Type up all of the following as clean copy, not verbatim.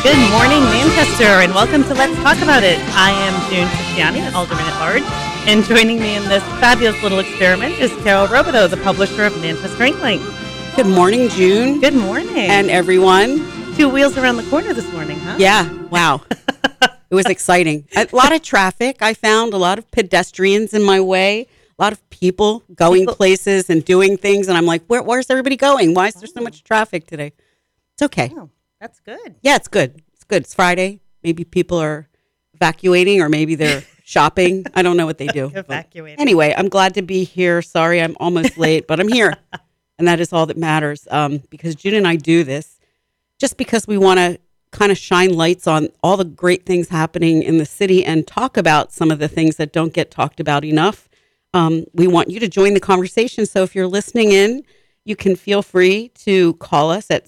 Good morning, Manchester, and welcome to Let's Talk About It. I am June Cristiani, Alderman at Large, and joining me in this fabulous little experiment is Carol Robideau, the publisher of Manchester Inkling. Good morning, June. Good morning. And everyone. 2 wheels around the corner this morning, huh? Yeah, wow. It was exciting. A lot of traffic. I found a lot of pedestrians in my way, a lot of people going places and doing things, and I'm like, where's everybody going? Why is there so much traffic today? It's okay. Oh, that's good. Yeah, it's good. It's good. It's Friday. Maybe people are evacuating or maybe they're shopping. I don't know what they do. Evacuating. Anyway, I'm glad to be here. Sorry, I'm almost late, but I'm here. And that is all that matters because June and I do this just because we want to kind of shine lights on all the great things happening in the city and talk about some of the things that don't get talked about enough. We want you to join the conversation. So if you're listening in, you can feel free to call us at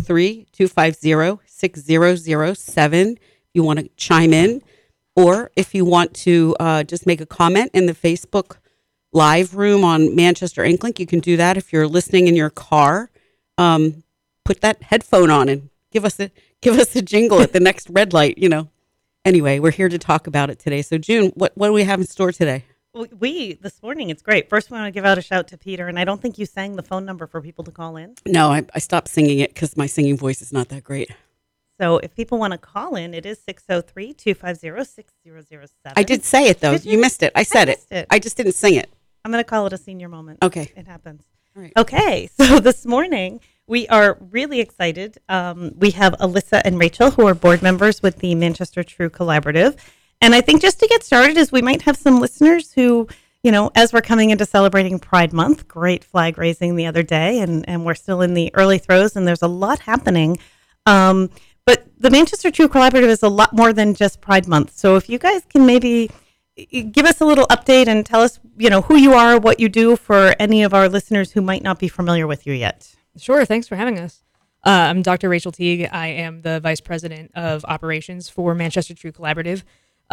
603-250-6007 if you want to chime in, or if you want to just make a comment in the Facebook live room on Manchester Inklink, you can do that. If you're listening in your car, put that headphone on and give us a jingle at the next red light, Anyway, we're here to talk about it today. So June, what do we have in store today? This morning, it's great. First, we want to give out a shout to Peter, and I don't think you sang the phone number for people to call in. No, I stopped singing it because my singing voice is not that great. So if people want to call in, it is 603-250-6007. I did say it, though. You missed it. I said it. I just didn't sing it. I'm going to call it a senior moment. Okay. It happens. All right. Okay, so this morning, we are really excited. We have Alyssa and Rachel, who are board members with the Manchester True Collaborative. And I think just to get started is we might have some listeners who, as we're coming into celebrating Pride Month, great flag raising the other day, and we're still in the early throes, and there's a lot happening. But the Manchester True Collaborative is a lot more than just Pride Month. So if you guys can maybe give us a little update and tell us, who you are, what you do for any of our listeners who might not be familiar with you yet. Sure. Thanks for having us. I'm Dr. Rachel Teague. I am the Vice President of Operations for Manchester True Collaborative.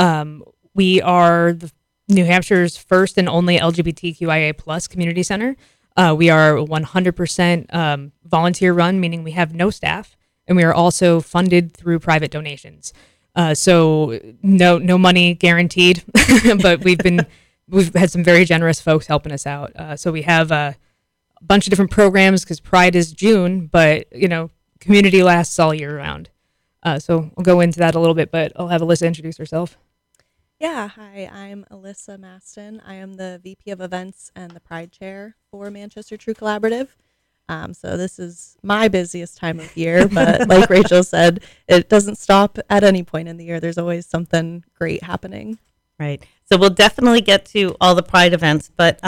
We are New Hampshire's first and only LGBTQIA plus community center. We are 100% volunteer run, meaning we have no staff, and we are also funded through private donations. So no money guaranteed, but we've had some very generous folks helping us out. So we have a bunch of different programs because Pride is June, but community lasts all year round. So we'll go into that a little bit, but I'll have Alyssa introduce herself. Yeah, hi, I'm Alyssa Maston. I am the VP of Events and the Pride Chair for Manchester True Collaborative. So this is my busiest time of year, but like Rachel said, it doesn't stop at any point in the year. There's always something great happening. Right. So we'll definitely get to all the Pride events, but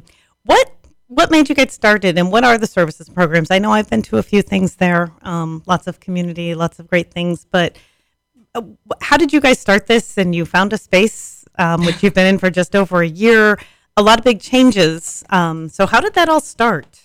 what made you get started, and what are the services programs? I know I've been to a few things there, lots of community, lots of great things, but how did you guys start this? And you found a space, which you've been in for just over a year, a lot of big changes. So how did that all start?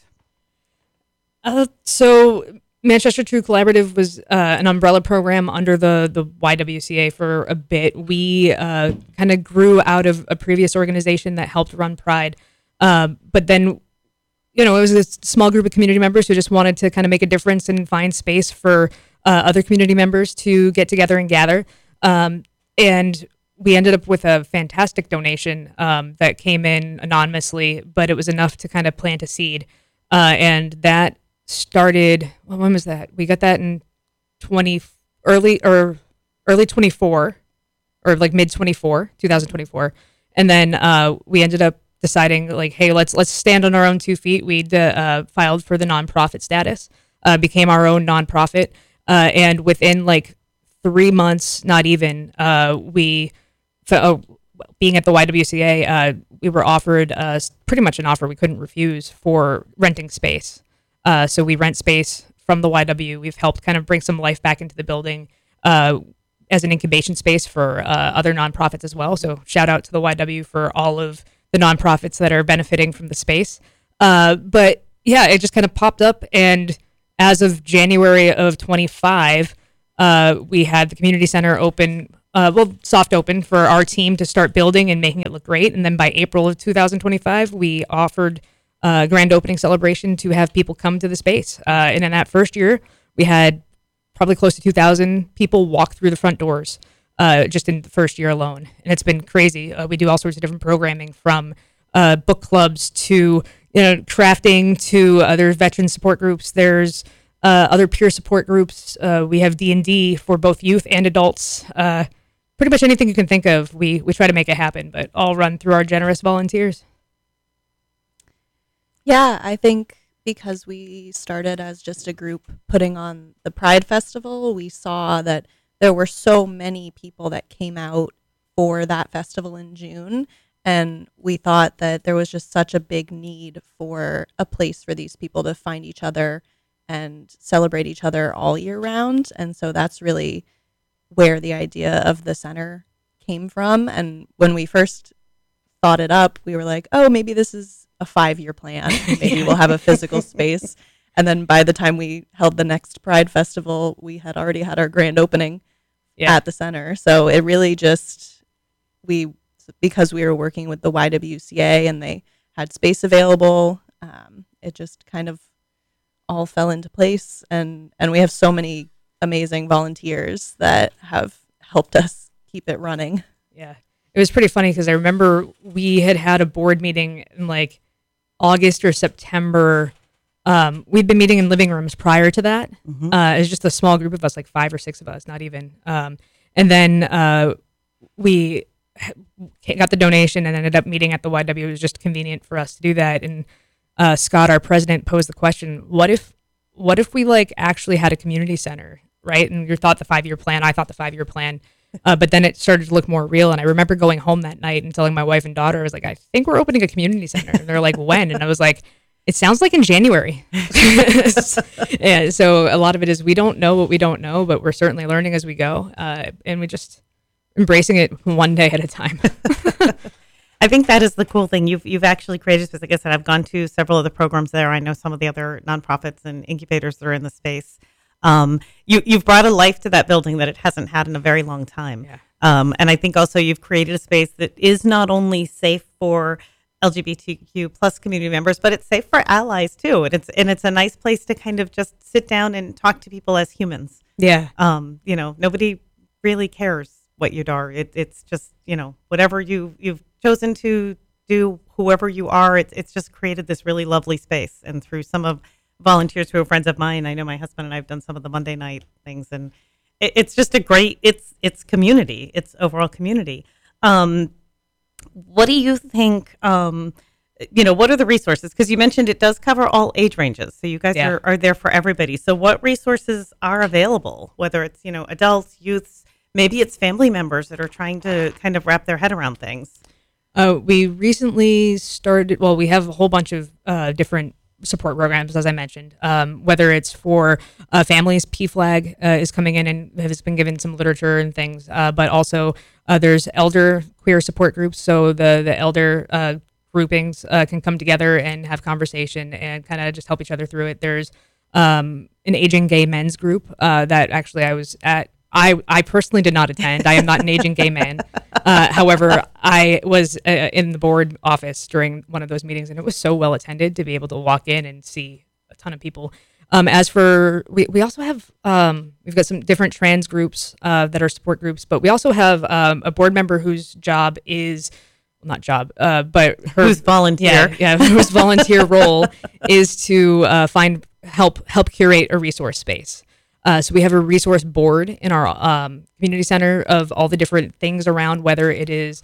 So Manchester True Collaborative was an umbrella program under the YWCA for a bit. We kind of grew out of a previous organization that helped run Pride. But then, it was a small group of community members who just wanted to kind of make a difference and find space for other community members to get together and gather. And we ended up with a fantastic donation that came in anonymously, but it was enough to kind of plant a seed. And that started, when was that? We got that in early 24, or like mid 2024. And then we ended up deciding like, hey, let's stand on our own 2 feet. We filed for the nonprofit status, became our own nonprofit. And within like 3 months, not even, being at the YWCA, we were offered pretty much an offer we couldn't refuse for renting space. So we rent space from the YW. We've helped kind of bring some life back into the building as an incubation space for other nonprofits as well. So shout out to the YW for all of the nonprofits that are benefiting from the space. But yeah, it just kind of popped up. And as of January of 25, we had the community center open, soft open for our team to start building and making it look great. And then by April of 2025, we offered a grand opening celebration to have people come to the space. And in that first year, we had probably close to 2,000 people walk through the front doors just in the first year alone. And it's been crazy. We do all sorts of different programming from book clubs to crafting to there's veteran support groups. There's other peer support groups. We have D&D for both youth and adults. Pretty much anything you can think of, we try to make it happen, but all run through our generous volunteers. Yeah, I think because we started as just a group putting on the Pride Festival, we saw that there were so many people that came out for that festival in June. And we thought that there was just such a big need for a place for these people to find each other and celebrate each other all year round. And so that's really where the idea of the center came from. And when we first thought it up, we were like, oh, maybe this is a 5-year plan. Maybe we'll have a physical space. And then by the time we held the next Pride Festival, we had already had our grand opening at the center. So it really just, because we were working with the YWCA and they had space available, it just kind of all fell into place. And we have so many amazing volunteers that have helped us keep it running. Yeah. It was pretty funny because I remember we had a board meeting in like August or September. We'd been meeting in living rooms prior to that. Mm-hmm. It was just a small group of us, like 5 or 6 of us, not even. And then we got the donation and ended up meeting at the YW. It was just convenient for us to do that. And Scott, our president, posed the question, what if we like actually had a community center, right? And you thought the 5-year plan, I thought the 5-year plan, but then it started to look more real. And I remember going home that night and telling my wife and daughter, I was like, I think we're opening a community center. And they're like, when? And I was like, it sounds like in January. Yeah, so a lot of it is we don't know what we don't know, but we're certainly learning as we go. And we just embracing it one day at a time. I think that is the cool thing. You've actually created space. Like I said, I've gone to several of the programs there. I know some of the other nonprofits and incubators that are in the space. You've brought a life to that building that it hasn't had in a very long time. Yeah. And I think also you've created a space that is not only safe for LGBTQ plus community members, but it's safe for allies too. And it's a nice place to kind of just sit down and talk to people as humans. Yeah. Nobody really cares what you are. It's just, whatever you've chosen to do, whoever you are, it's just created this really lovely space. And through some of volunteers who are friends of mine, I know my husband and I have done some of the Monday night things, and it's just a great, it's community, it's overall community. What do you think, what are the resources? Because you mentioned it does cover all age ranges. So you guys are there for everybody. So what resources are available, whether it's, adults, youths, maybe it's family members that are trying to kind of wrap their head around things? We recently started, we have a whole bunch of different support programs, as I mentioned, whether it's for families. PFLAG is coming in and has been given some literature and things, but also there's elder queer support groups. So the elder groupings can come together and have conversation and kind of just help each other through it. There's an aging gay men's group that actually I was at. I personally did not attend. I am not an aging gay man. However, I was in the board office during one of those meetings, and it was so well attended to be able to walk in and see a ton of people. As for, we also have, we've got some different trans groups that are support groups, but we also have a board member whose job is, well, not job, but whose volunteer. Whose volunteer role is to help curate a resource space. So we have a resource board in our community center of all the different things around, whether it is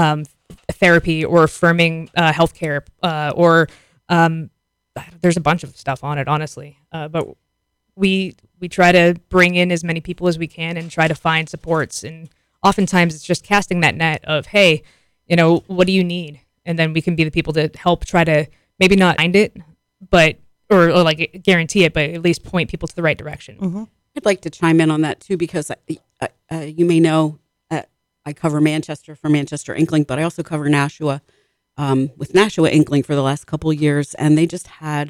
therapy or affirming healthcare or there's a bunch of stuff on it, honestly. But we try to bring in as many people as we can and try to find supports. And oftentimes it's just casting that net of, hey, what do you need? And then we can be the people to help try to maybe not find it, but or like guarantee it, but at least point people to the right direction. Mm-hmm. I'd like to chime in on that too, because you may know I cover Manchester for Manchester Inkling, but I also cover Nashua with Nashua Inkling for the last couple of years, and they just had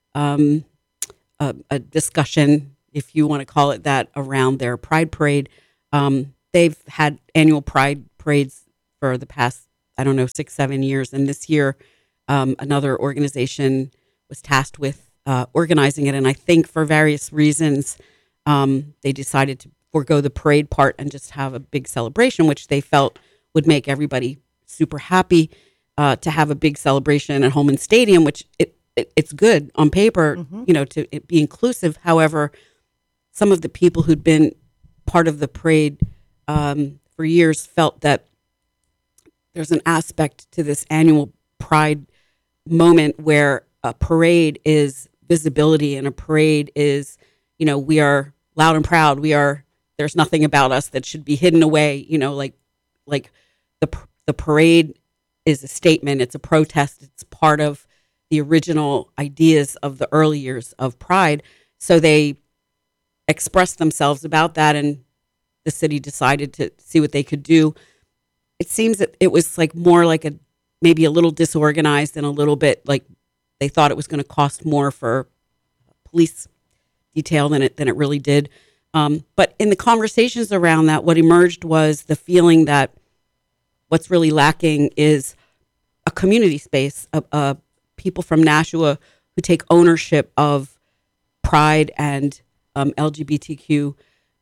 a discussion, if you want to call it that, around their Pride Parade. They've had annual Pride Parades for the past, 6-7 years, and this year another organization was tasked with organizing it, and I think for various reasons They decided to forego the parade part and just have a big celebration, which they felt would make everybody super happy to have a big celebration at Holman Stadium, which it's good on paper, to it be inclusive. However, some of the people who'd been part of the parade for years felt that there's an aspect to this annual Pride moment where a parade is visibility and a parade is, we are loud and proud. There's nothing about us that should be hidden away. Like the parade is a statement. It's a protest. It's part of the original ideas of the early years of Pride. So they expressed themselves about that, and the city decided to see what they could do. It seems that it was like more like maybe a little disorganized and a little bit like they thought it was going to cost more for police detail than it really did. But in the conversations around that, what emerged was the feeling that what's really lacking is a community space, people from Nashua who take ownership of Pride and LGBTQ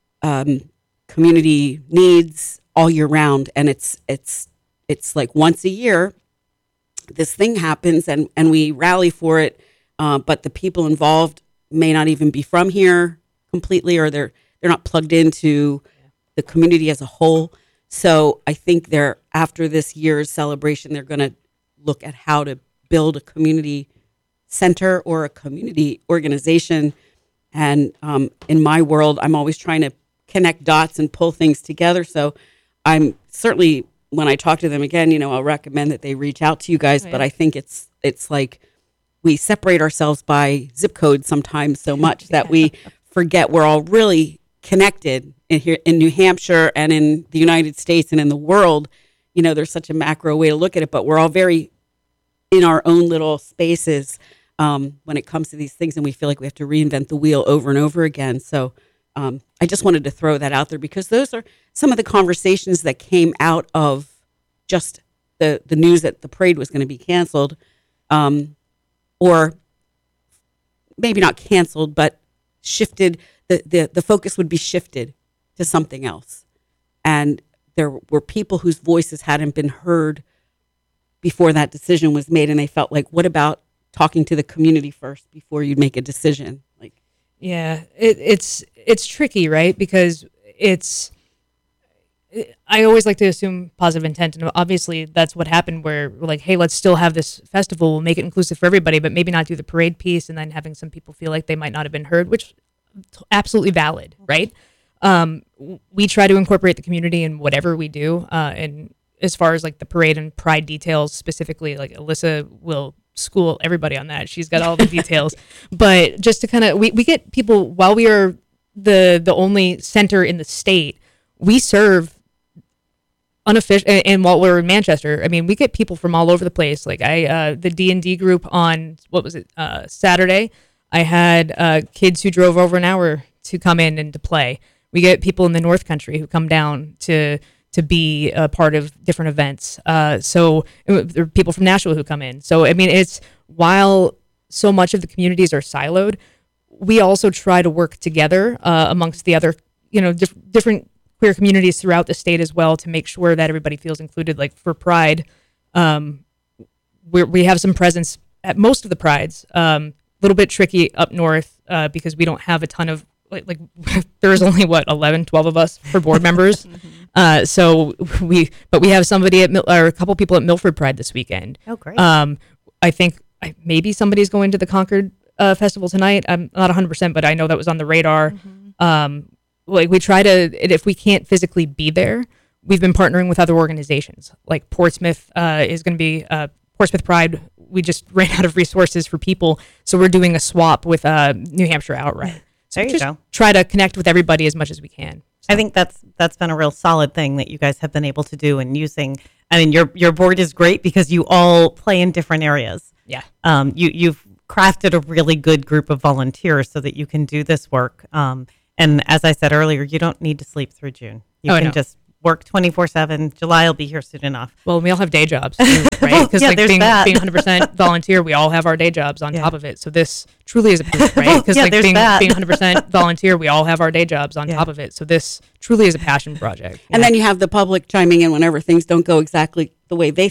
community needs all year round. And it's like once a year, this thing happens and we rally for it. But the people involved may not even be from here completely, or they're not plugged into the community as a whole. So I think after this year's celebration, they're going to look at how to build a community center or a community organization. And in my world, I'm always trying to connect dots and pull things together. So I'm certainly, when I talk to them again, I'll recommend that they reach out to you guys. But I think it's like we separate ourselves by zip code sometimes so much that we forget we're all really connected here in New Hampshire and in the United States and in the world. There's such a macro way to look at it, but we're all very in our own little spaces when it comes to these things, and we feel like we have to reinvent the wheel over and over again. So I just wanted to throw that out there because those are some of the conversations that came out of just the news that the parade was going to be canceled, or maybe not canceled, but shifted. The focus would be shifted to something else. And there were people whose voices hadn't been heard before that decision was made, and they felt like, what about talking to the community first before you make a decision? Yeah, it's tricky, right? Because I always like to assume positive intent, and obviously that's what happened, where we're like, hey, let's still have this festival, we'll make it inclusive for everybody, but maybe not do the parade piece, and then having some people feel like they might not have been heard, which absolutely valid, right? We try to incorporate the community in whatever we do, and as far as like the parade and Pride details specifically, like Alyssa will school everybody on that. She's got all the details. But just to kind of, we get people, while we are the only center in the state, we serve unofficial, and while we're in Manchester, I mean, we get people from all over the place. Like the D&D group on, Saturday, I had kids who drove over an hour to come in and to play. We get people in the North Country who come down to be a part of different events. So there are people from Nashua who come in. So, I mean, it's, while so much of the communities are siloed, we also try to work together amongst the other, different queer communities throughout the state as well, to make sure that everybody feels included. Like for Pride, we have some presence at most of the Prides. A little bit tricky up north because we don't have a ton of, like there's only 11, 12 of us for board members. So we have somebody or a couple people at Milford Pride this weekend. Oh, great. I think maybe somebody's going to the Concord Festival tonight. I'm not 100%, but I know that was on the radar. We try to, if we can't physically be there, we've been partnering with other organizations. Like Portsmouth is going to be Portsmouth Pride. We just ran out of resources for people, so we're doing a swap with New Hampshire Outright. So there you go. Try to connect with everybody as much as we can. So. I think that's been a real solid thing that you guys have been able to do, and using. I mean, your board is great because you all play in different areas. Yeah. You've crafted a really good group of volunteers so that you can do this work. And as I said earlier, you don't need to sleep through June. You can just work 24/7. July will be here soon enough. Well, we all have day jobs, too, right? Because Yeah, there's being that. 100% volunteer, we all have our day jobs on Yeah. top of it. So this truly is a right? Because Yeah, there's being that. 100% volunteer, we all have our day jobs on Yeah. top of it. So this truly is a passion project. And then you have the public chiming in whenever things don't go exactly the way they